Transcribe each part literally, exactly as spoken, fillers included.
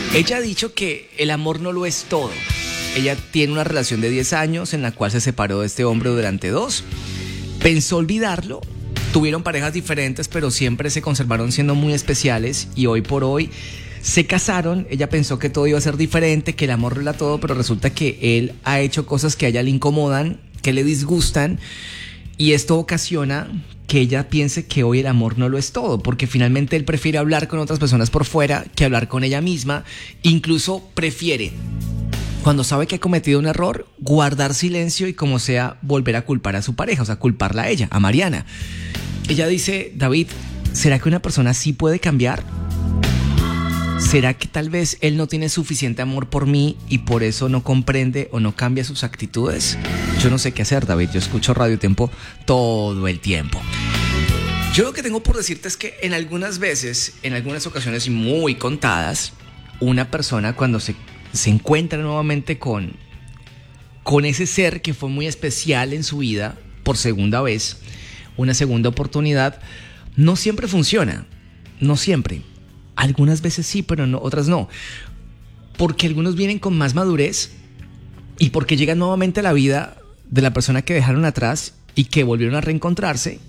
Ella ha dicho que el amor no lo es todo. Ella tiene una relación de diez años en la cual se separó de este hombre durante dos. Pensó olvidarlo. Tuvieron parejas diferentes, pero siempre se conservaron siendo muy especiales. Y hoy por hoy se casaron. Ella pensó que todo iba a ser diferente, que el amor lo era todo, pero resulta que él ha hecho cosas que a ella le incomodan, que le disgustan. Y esto ocasiona que ella piense que hoy el amor no lo es todo, porque finalmente él prefiere hablar con otras personas por fuera que hablar con ella misma. Incluso prefiere, cuando sabe que ha cometido un error, guardar silencio y como sea volver a culpar a su pareja, o sea, culparla a ella, a Mariana. Ella dice: David, ¿será que una persona sí puede cambiar? ¿Será que tal vez él no tiene suficiente amor por mí y por eso no comprende o no cambia sus actitudes? Yo no sé qué hacer, David. Yo escucho Radio Tiempo todo el tiempo. Yo lo que tengo por decirte es que en algunas veces, en algunas ocasiones y muy contadas, una persona cuando se, se encuentra nuevamente con, con ese ser que fue muy especial en su vida por segunda vez, una segunda oportunidad, no siempre funciona. No siempre. Algunas veces sí, pero no, otras no. Porque algunos vienen con más madurez y porque llegan nuevamente a la vida de la persona que dejaron atrás y que volvieron a reencontrarse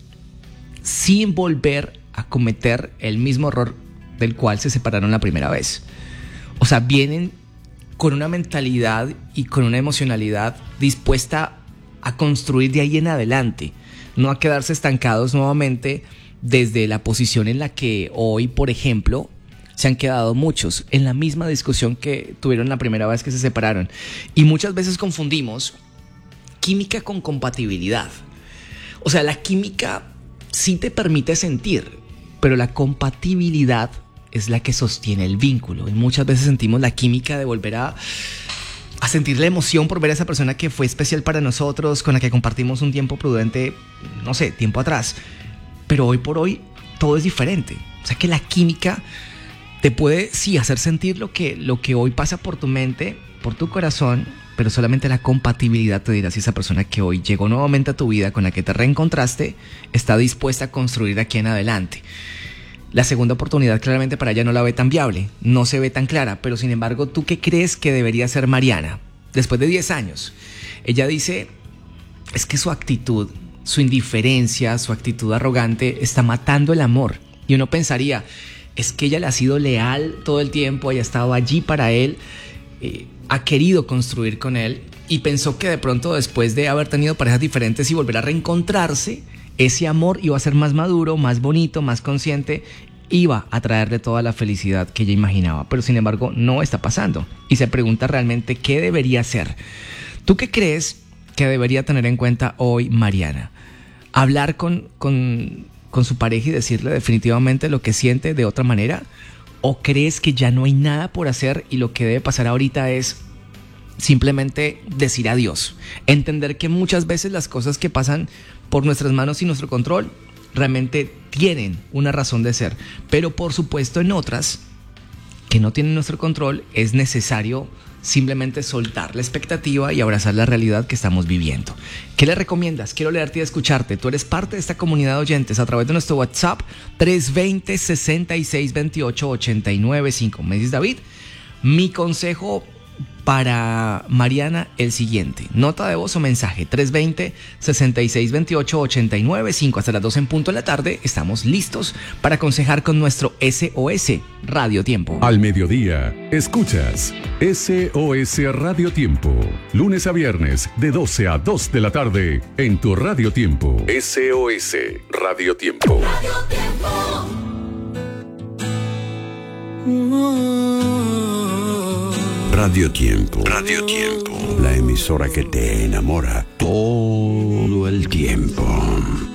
sin volver a cometer el mismo error del cual se separaron la primera vez. O sea, vienen con una mentalidad y con una emocionalidad dispuesta a construir de ahí en adelante, no a quedarse estancados nuevamente desde la posición en la que hoy, por ejemplo, se han quedado muchos en la misma discusión que tuvieron la primera vez que se separaron. Y muchas veces confundimos química con compatibilidad. O sea, la química sí te permite sentir, pero la compatibilidad es la que sostiene el vínculo. Y muchas veces sentimos la química de volver a, a sentir la emoción por ver a esa persona que fue especial para nosotros, con la que compartimos un tiempo prudente, no sé, tiempo atrás. Pero hoy por hoy todo es diferente. O sea que la química te puede sí hacer sentir lo que, lo que hoy pasa por tu mente, por tu corazón, pero solamente la compatibilidad te dirá si esa persona que hoy llegó nuevamente a tu vida, con la que te reencontraste, está dispuesta a construir de aquí en adelante. La segunda oportunidad claramente para ella no la ve tan viable, no se ve tan clara, pero sin embargo, ¿tú qué crees que debería ser Mariana? Después de diez años, ella dice, es que su actitud, su indiferencia, su actitud arrogante está matando el amor. Y uno pensaría, es que ella le ha sido leal todo el tiempo, haya estado allí para él, eh, ha querido construir con él y pensó que de pronto después de haber tenido parejas diferentes y volver a reencontrarse, ese amor iba a ser más maduro, más bonito, más consciente, iba a traerle toda la felicidad que ella imaginaba. Pero sin embargo no está pasando y se pregunta realmente qué debería hacer. ¿Tú qué crees que debería tener en cuenta hoy Mariana? ¿Hablar con, con, con su pareja y decirle definitivamente lo que siente de otra manera? ¿O crees que ya no hay nada por hacer y lo que debe pasar ahorita es simplemente decir adiós? Entender que muchas veces las cosas que pasan por nuestras manos y nuestro control realmente tienen una razón de ser. Pero por supuesto en otras que no tienen nuestro control es necesario simplemente soltar la expectativa y abrazar la realidad que estamos viviendo. ¿Qué le recomiendas? Quiero leerte y escucharte. Tú eres parte de esta comunidad de oyentes a través de nuestro WhatsApp tres dos cero, seis seis dos ocho, ocho nueve cinco. Me dices, David, mi consejo para Mariana el siguiente: nota de voz o mensaje tres dos cero, seis seis dos ocho, ocho nueve cinco. Hasta las dos en punto de la tarde estamos listos para aconsejar con nuestro S O S Radio Tiempo. Al mediodía escuchas S O S Radio Tiempo, lunes a viernes de doce a dos de la tarde en tu Radio Tiempo. S O S Radio Tiempo. Radio Tiempo. Radio Tiempo. Radio Tiempo. La emisora que te enamora todo el tiempo.